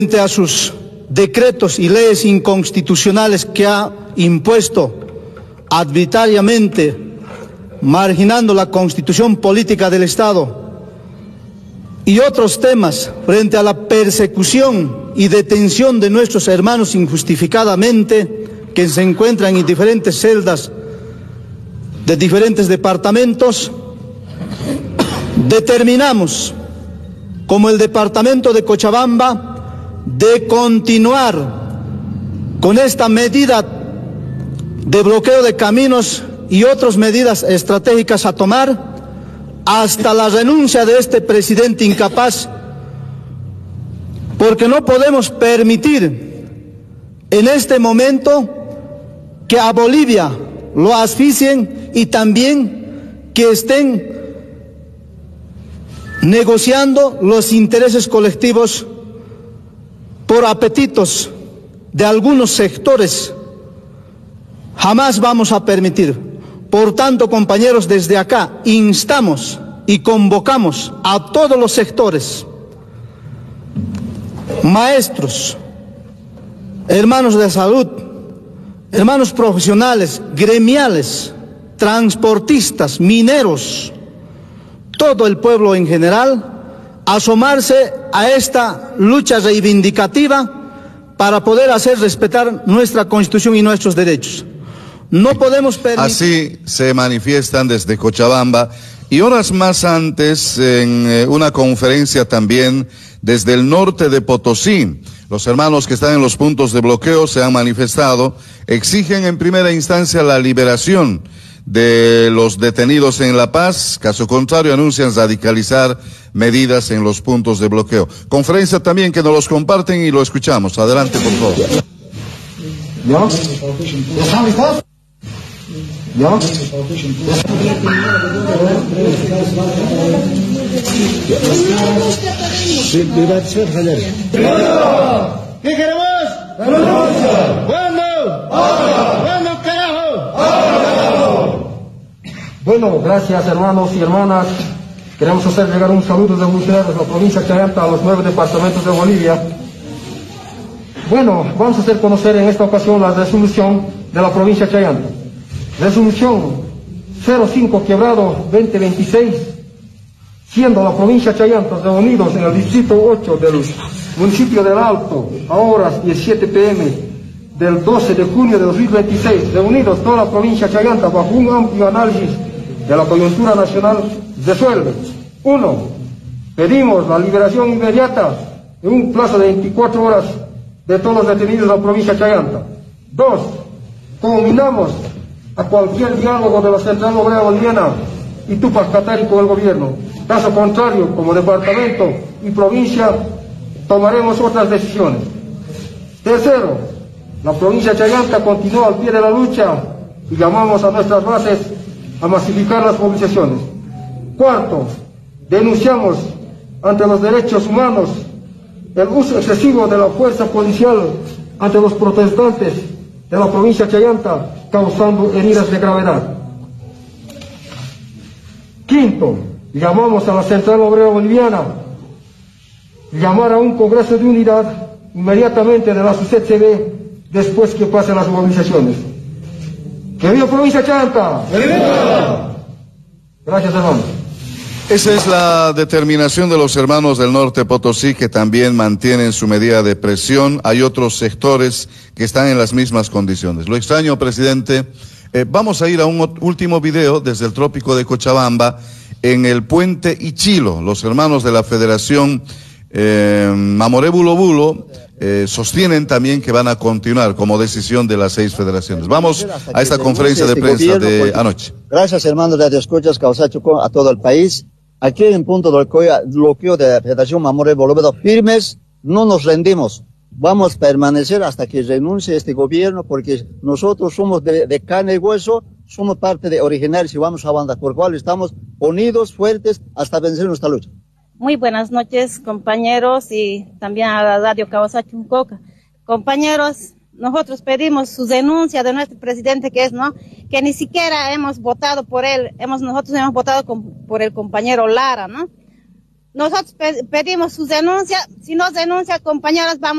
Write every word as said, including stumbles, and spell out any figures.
Frente a sus decretos y leyes inconstitucionales que ha impuesto arbitrariamente, marginando la constitución política del Estado, y otros temas frente a la persecución y detención de nuestros hermanos injustificadamente que se encuentran en diferentes celdas de diferentes departamentos, determinamos como el departamento de Cochabamba de continuar con esta medida de bloqueo de caminos y otras medidas estratégicas a tomar hasta la renuncia de este presidente incapaz, porque no podemos permitir en este momento que a Bolivia lo asfixien y también que estén negociando los intereses colectivos por apetitos de algunos sectores. Jamás vamos a permitir. Por tanto, compañeros, desde acá instamos y convocamos a todos los sectores, maestros, hermanos de salud, hermanos profesionales, gremiales, transportistas, mineros, todo el pueblo en general, a asomarse a esta lucha reivindicativa para poder hacer respetar nuestra Constitución y nuestros derechos. No podemos permitir... Así se manifiestan desde Cochabamba y horas más antes en eh, una conferencia también desde el norte de Potosí. Los hermanos que están en los puntos de bloqueo se han manifestado, exigen en primera instancia la liberación de los detenidos en La Paz, caso contrario anuncian radicalizar medidas en los puntos de bloqueo. Conferencia también que nos los comparten y lo escuchamos. Adelante, por favor. ¿Ya? ¿Están listos? ¿Ya? ¿Qué queremos? ¡Renuncia! ¿Cuándo? ¡Ahora! ¿Cuándo, carajo? ¡Ahora! Bueno, gracias hermanos y hermanas. Queremos hacer llegar un saludo revolucionario desde la provincia de Chayanta a los nueve departamentos de Bolivia. Bueno, vamos a hacer conocer en esta ocasión la resolución de la provincia de Chayanta. Resolución cero cinco quebrado veinte veintiséis, siendo la provincia de Chayanta reunidos en el distrito ocho del municipio del Alto a horas diecisiete pe eme del doce de junio de dos mil veintiséis, reunidos toda la provincia de Chayanta bajo un amplio análisis de la coyuntura nacional, resuelve. Uno, pedimos la liberación inmediata en un plazo de veinticuatro horas de todos los detenidos de la provincia de Chayanta. Dos, combinamos a cualquier diálogo de la Central Obrera Boliviana y Tupac Katari con el gobierno. Caso contrario, como departamento y provincia, tomaremos otras decisiones. Tercero, la provincia de Chayanta continúa al pie de la lucha y llamamos a nuestras bases a masificar las movilizaciones. Cuarto, denunciamos ante los derechos humanos el uso excesivo de la fuerza policial ante los protestantes de la provincia de Chayanta, causando heridas de gravedad. Quinto, llamamos a la Central Obrera Boliviana llamar a un Congreso de Unidad inmediatamente de la S U C E T C B después que pasen las movilizaciones. ¡Que viva provincia de Chayanta! ¡Viva! Gracias, hermano. Esa es la determinación de los hermanos del norte Potosí, que también mantienen su medida de presión. Hay otros sectores que están en las mismas condiciones. Lo extraño, presidente, eh, vamos a ir a un último video desde el trópico de Cochabamba, en el puente Ichilo. Los hermanos de la Federación eh, Mamoré Bulo Bulo eh, sostienen también que van a continuar como decisión de las seis federaciones. Vamos a esta conferencia de prensa de anoche. Gracias, hermanos de Radio Escuchas, Causachuco, a todo el país. Aquí en punto del bloqueo de la Federación Mamoré Bulo Bulo, firmes, no nos rendimos. Vamos a permanecer hasta que renuncie este gobierno, porque nosotros somos de, de carne y hueso, somos parte de originarios y vamos a avanzar, por lo cual estamos unidos, fuertes, hasta vencer nuestra lucha. Muy buenas noches, compañeros, y también a la Radio Causachuco. Compañeros, nosotros pedimos su denuncia de nuestro presidente, que es, ¿no?, que ni siquiera hemos votado por él, hemos nosotros hemos votado con, por el compañero Lara, ¿no? Nosotros pe- pedimos su denuncia. Si no denuncia, compañeros, vamos